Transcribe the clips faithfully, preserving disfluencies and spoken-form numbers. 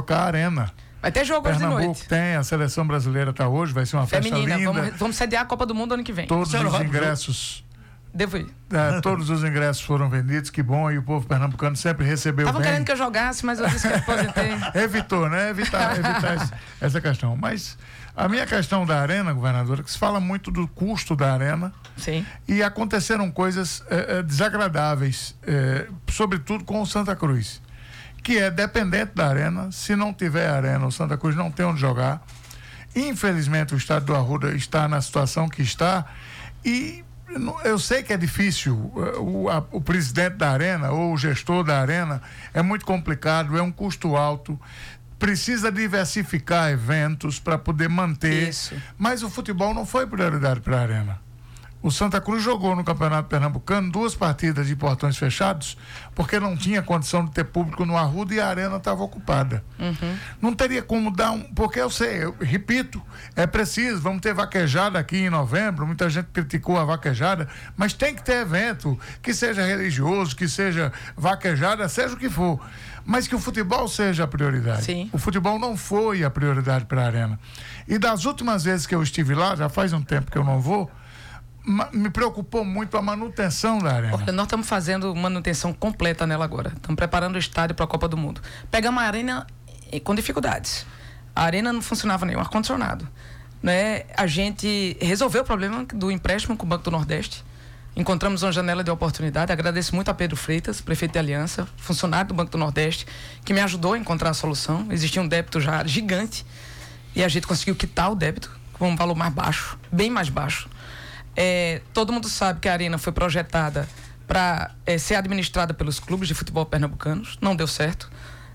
trocar a arena. Vai ter jogo hoje de noite. Pernambuco tem, a seleção brasileira está hoje, vai ser uma Feminina, festa linda. Vamos, vamos sediar a Copa do Mundo ano que vem. Todos os ingressos... Devo ir. É, todos os ingressos foram vendidos, que bom, e o povo pernambucano sempre recebeu Estavam bem. querendo que eu jogasse, mas eu disse que eu aposentei. Evitou, né? Evitar, evitar esse, essa questão. Mas a minha questão da arena, governadora, que se fala muito do custo da arena. Sim. E aconteceram coisas é, é, desagradáveis, é, sobretudo com o Santa Cruz, que é dependente da arena. Se não tiver arena, o Santa Cruz não tem onde jogar. Infelizmente, o estádio do Arruda está na situação que está, e eu sei que é difícil, o, a, o presidente da arena ou o gestor da arena é muito complicado, é um custo alto, precisa diversificar eventos para poder manter. Isso. Mas o futebol não foi prioridade para a arena. O Santa Cruz jogou no Campeonato Pernambucano duas partidas de portões fechados, porque não tinha condição de ter público no Arruda e a arena estava ocupada. Uhum. Não teria como dar um... Porque eu sei, eu repito, é preciso, vamos ter vaquejada aqui em novembro, muita gente criticou a vaquejada, mas tem que ter evento, que seja religioso, que seja vaquejada, seja o que for, mas que o futebol seja a prioridade. Sim. O futebol não foi a prioridade para a arena. E das últimas vezes que eu estive lá, já faz um tempo que eu não vou, me preocupou muito a manutenção da arena. Olha, nós estamos fazendo manutenção completa nela agora. Estamos preparando o estádio para a Copa do Mundo. Pegamos a arena com dificuldades. A arena não funcionava nem o ar-condicionado. Né? A gente resolveu o problema do empréstimo com o Banco do Nordeste. Encontramos uma janela de oportunidade. Agradeço muito a Pedro Freitas, prefeito de Aliança, funcionário do Banco do Nordeste, que me ajudou a encontrar a solução. Existia um débito já gigante e a gente conseguiu quitar o débito com um valor mais baixo, bem mais baixo. É, todo mundo sabe que a arena foi projetada para é, ser administrada pelos clubes de futebol pernambucanos, não deu certo,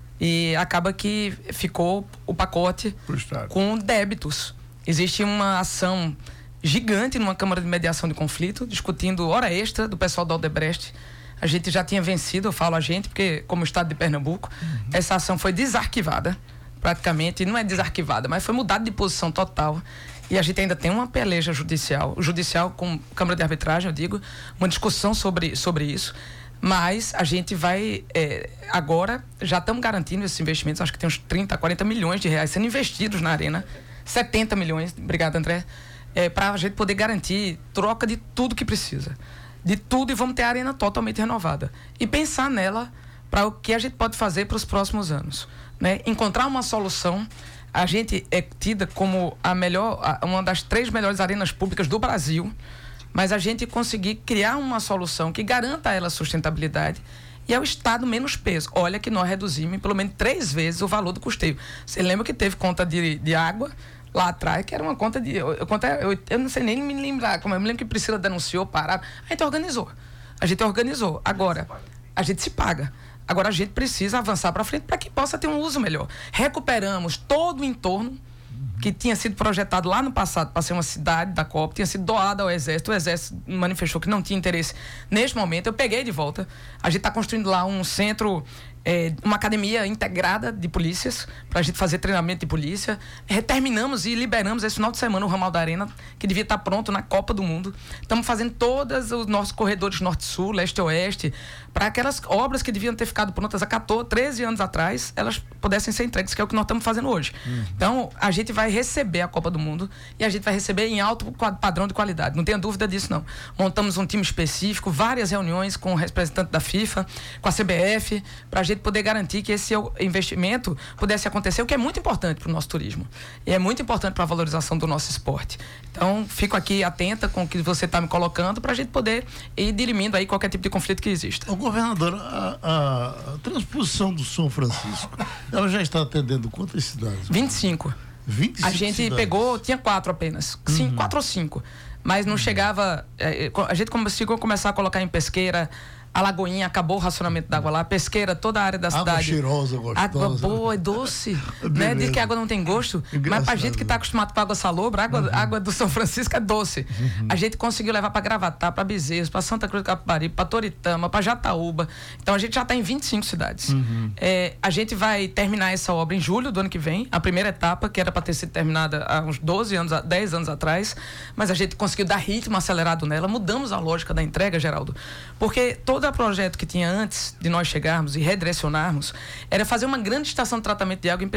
e acaba que ficou o pacote com débitos. Existe uma ação gigante numa Câmara de Mediação de Conflito, discutindo hora extra do pessoal da Odebrecht. A gente já tinha vencido, eu falo a gente, porque como Estado de Pernambuco, uhum. essa ação foi desarquivada, praticamente, não é desarquivada, mas foi mudada de posição total. E a gente ainda tem uma peleja judicial, judicial com Câmara de Arbitragem, eu digo, uma discussão sobre, sobre isso. Mas a gente vai, é, agora, já estamos garantindo esses investimentos, acho que tem uns trinta, quarenta milhões de reais sendo investidos na arena, setenta milhões, obrigado André, é, para a gente poder garantir troca de tudo que precisa. De tudo, e vamos ter a arena totalmente renovada. E pensar nela para o que a gente pode fazer para os próximos anos. Né? Encontrar uma solução. A gente é tida como a melhor, uma das três melhores arenas públicas do Brasil, mas a gente conseguir criar uma solução que garanta a ela sustentabilidade e ao Estado menos peso. Olha que nós reduzimos pelo menos três vezes o valor do custeio. Você lembra que teve conta de, de água lá atrás, que era uma conta de... Eu, conta, eu, eu não sei nem me lembrar, como eu me lembro que Priscila denunciou, pararam. A gente organizou. A gente organizou. Agora, a gente se paga. Agora a gente precisa avançar para frente para que possa ter um uso melhor. Recuperamos todo o entorno que tinha sido projetado lá no passado para ser uma cidade da Copa, tinha sido doado ao Exército. O Exército manifestou que não tinha interesse neste momento. Eu peguei de volta. A gente está construindo lá um centro, é, uma academia integrada de polícias para a gente fazer treinamento de polícia. Terminamos e liberamos esse final de semana o ramal da Arena, que devia estar pronto na Copa do Mundo. Estamos fazendo todos os nossos corredores norte-sul, leste-oeste, para aquelas obras que deviam ter ficado prontas há quatorze, treze anos atrás, elas pudessem ser entregues, que é o que nós estamos fazendo hoje. Uhum. Então, a gente vai receber a Copa do Mundo e a gente vai receber em alto padrão de qualidade. Não tenha dúvida disso, não. Montamos um time específico, várias reuniões com o representante da FIFA, com a C B F, para a gente poder garantir que esse investimento pudesse acontecer, o que é muito importante para o nosso turismo. E é muito importante para a valorização do nosso esporte. Então, fico aqui atenta com o que você está me colocando para a gente poder ir dirimindo aí qualquer tipo de conflito que exista. Ô, governador, a, a, a transposição do São Francisco, ela já está atendendo quantas cidades? vinte e cinco. vinte e cinco a gente cidades. Pegou, tinha quatro apenas. Sim, uhum. quatro ou cinco. Mas não uhum. chegava... É, a gente conseguiu começar a colocar em Pesqueira, a Lagoinha, acabou o racionamento d'água lá, Pesqueira, toda a área da água cidade. Água cheirosa, gostosa. Água boa e doce. Né? Diz que a água não tem gosto, engraçado, mas pra gente que tá acostumado com água salobra, a água, uhum. água do São Francisco é doce. Uhum. A gente conseguiu levar pra Gravatá, pra Bezerros, pra Santa Cruz do Capibaribe, pra Toritama, pra Jataúba. Então a gente já tá em vinte e cinco cidades. Uhum. É, a gente vai terminar essa obra em julho do ano que vem, a primeira etapa, que era pra ter sido terminada há uns doze anos, dez anos atrás, mas a gente conseguiu dar ritmo acelerado nela, mudamos a lógica da entrega, Geraldo, porque todo projeto que tinha antes de nós chegarmos e redirecionarmos era fazer uma grande estação de tratamento de água em